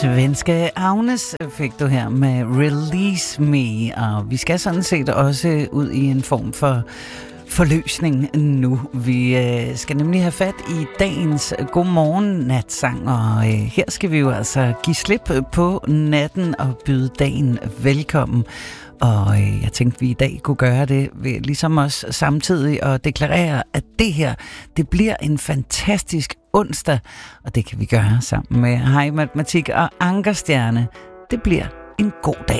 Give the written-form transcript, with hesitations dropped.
Svenske Agnes fik du her med Release Me, og vi skal sådan set også ud i en form for forløsning nu. Vi skal nemlig have fat i dagens Godmorgen Natsang, og her skal vi jo altså give slip på natten og byde dagen velkommen. Og jeg tænkte, vi i dag kunne gøre det ved ligesom os samtidig og deklarere, at det her, det bliver en fantastisk onsdag, og det kan vi gøre sammen med Hej Matematik og Ankerstjerne. Det bliver en god dag.